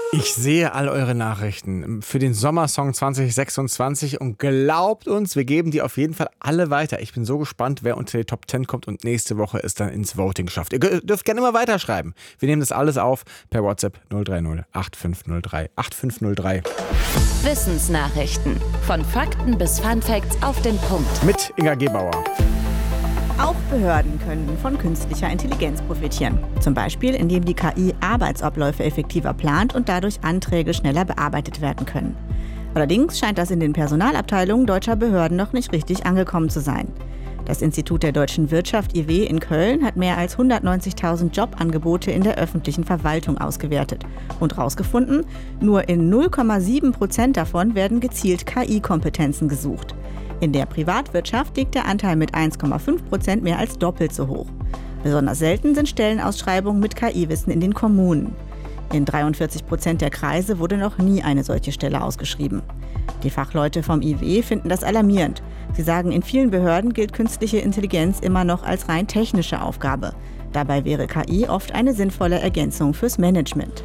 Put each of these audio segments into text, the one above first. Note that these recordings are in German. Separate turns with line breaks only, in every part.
Ich sehe all eure Nachrichten für den Sommersong 2026 und glaubt uns, wir geben die auf jeden Fall alle weiter. Ich bin so gespannt, wer unter die Top 10 kommt und nächste Woche es dann ins Voting geschafft. Ihr dürft gerne immer weiterschreiben. Wir nehmen das alles auf per WhatsApp 030 8503 8503.
Wissensnachrichten. Von Fakten bis Funfacts auf den Punkt.
Mit Inga Gebauer.
Auch Behörden können von künstlicher Intelligenz profitieren. Zum Beispiel, indem die KI Arbeitsabläufe effektiver plant und dadurch Anträge schneller bearbeitet werden können. Allerdings scheint das in den Personalabteilungen deutscher Behörden noch nicht richtig angekommen zu sein. Das Institut der deutschen Wirtschaft IW in Köln hat mehr als 190.000 Jobangebote in der öffentlichen Verwaltung ausgewertet und herausgefunden, nur in 0,7% davon werden gezielt KI-Kompetenzen gesucht. In der Privatwirtschaft liegt der Anteil mit 1,5% mehr als doppelt so hoch. Besonders selten sind Stellenausschreibungen mit KI-Wissen in den Kommunen. In 43% der Kreise wurde noch nie eine solche Stelle ausgeschrieben. Die Fachleute vom IW finden das alarmierend. Sie sagen, in vielen Behörden gilt künstliche Intelligenz immer noch als rein technische Aufgabe. Dabei wäre KI oft eine sinnvolle Ergänzung fürs Management.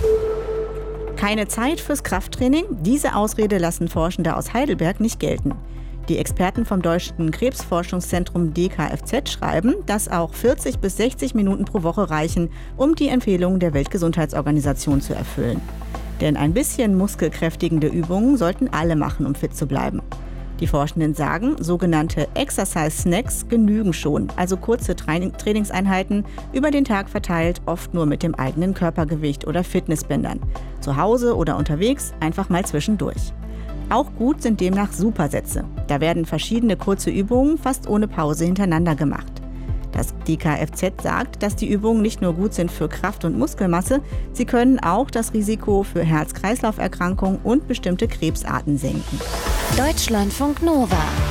Keine Zeit fürs Krafttraining? Diese Ausrede lassen Forschende aus Heidelberg nicht gelten. Die Experten vom Deutschen Krebsforschungszentrum DKFZ schreiben, dass auch 40 bis 60 Minuten pro Woche reichen, um die Empfehlungen der Weltgesundheitsorganisation zu erfüllen. Denn ein bisschen muskelkräftigende Übungen sollten alle machen, um fit zu bleiben. Die Forschenden sagen, sogenannte Exercise-Snacks genügen schon, also kurze Trainingseinheiten über den Tag verteilt, oft nur mit dem eigenen Körpergewicht oder Fitnessbändern. Zu Hause oder unterwegs einfach mal zwischendurch. Auch gut sind demnach Supersätze. Da werden verschiedene kurze Übungen fast ohne Pause hintereinander gemacht. Das DKFZ sagt, dass die Übungen nicht nur gut sind für Kraft- und Muskelmasse, sie können auch das Risiko für Herz-Kreislauf-Erkrankungen und bestimmte Krebsarten senken.
Deutschlandfunk Nova.